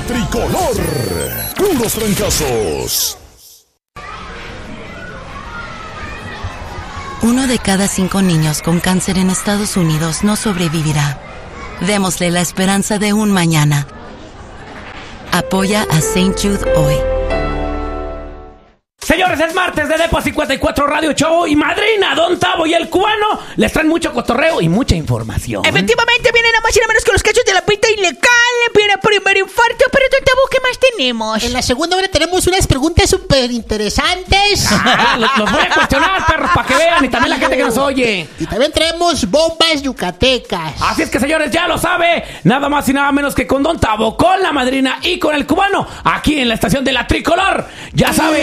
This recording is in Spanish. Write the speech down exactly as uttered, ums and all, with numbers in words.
Tricolor. Puros trancazos. Uno de cada cinco niños con cáncer en Estados Unidos no sobrevivirá. Démosle la esperanza de un mañana. Apoya a Saint Jude hoy. Señores, es martes de Depo cincuenta y cuatro Radio Show y madrina Don Tavo y el Cubano les traen mucho cotorreo y mucha información. Efectivamente, vienen nada más y nada menos que los cachos de la pita ilegal. Viene primer infarto, pero Don Tavo, ¿qué más tenemos? En la segunda hora tenemos unas preguntas súper interesantes. Ah, los, los voy a cuestionar, perros, para que vean, y también la gente que nos oye. Y también traemos bombas yucatecas. Así es que, señores, ya lo sabe, nada más y nada menos que con Don Tavo, con la madrina y con el Cubano, aquí en la estación de la Tricolor. Ya sabe,